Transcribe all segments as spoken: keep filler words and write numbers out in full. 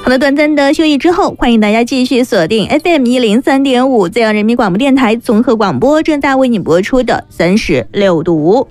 好的，短暂的休息之后，欢迎大家继续锁定 F M 一零三点五浙江人民广播电台综合广播，正在为你播出的三十六度。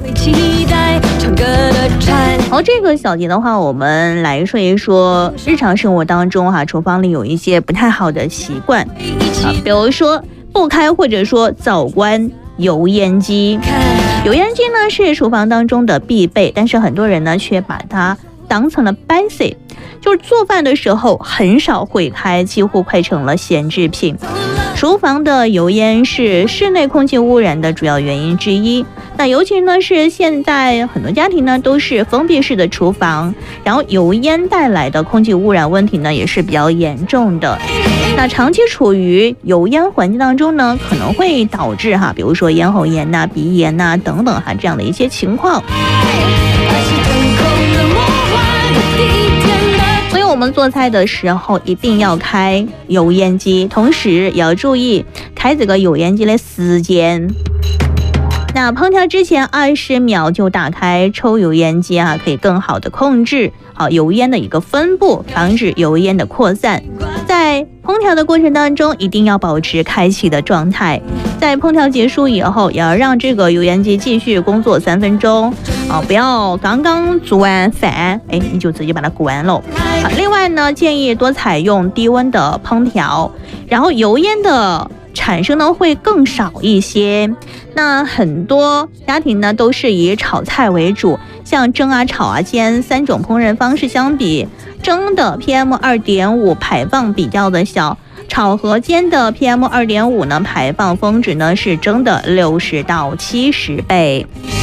好，这个小节的话，我们来说一说日常生活当中哈、啊，厨房里有一些不太好的习惯啊，比如说不开或者说早关油烟机。油烟机呢是厨房当中的必备，但是很多人呢却把它当成了 basic， 就是做饭的时候很少会开，几乎快成了闲置品。厨房的油烟是室内空气污染的主要原因之一。那尤其呢是现在很多家庭呢都是封闭式的厨房，然后油烟带来的空气污染问题呢也是比较严重的。那长期处于油烟环境当中呢，可能会导致哈，比如说咽喉炎呐、啊、鼻炎呐、啊、等等哈这样的一些情况。所以我们做菜的时候一定要开油烟机，同时也要注意开这个油烟机的时间。那烹调之前二十秒就打开抽油烟机啊，可以更好的控制好油烟的一个分布，防止油烟的扩散。在烹调的过程当中，一定要保持开启的状态。在烹调结束以后，也要让这个油烟机继续工作三分钟啊，不要刚刚做完饭，哎，你就直接把它关了。啊，另外呢，建议多采用低温的烹调，然后油烟的产生呢会更少一些。那很多家庭呢都是以炒菜为主，像蒸啊、炒啊、煎三种烹饪方式相比，蒸的 P M 二点五 排放比较的小，炒和煎的 P M 二点五 呢排放峰值呢是蒸的六十到七十倍。